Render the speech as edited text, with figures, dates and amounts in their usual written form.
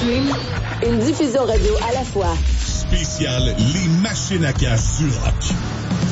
Stream, une diffusion radio à la fois. Spécial Les Machines à cash sur Rock.